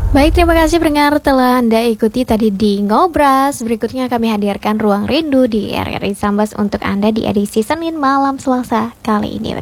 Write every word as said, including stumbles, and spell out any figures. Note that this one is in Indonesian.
Baik, terima kasih pendengar telah Anda ikuti tadi di Ngobras. Berikutnya kami hadirkan Ruang Rindu di R R I Sambas untuk Anda di edisi Senin malam Selasa kali ini.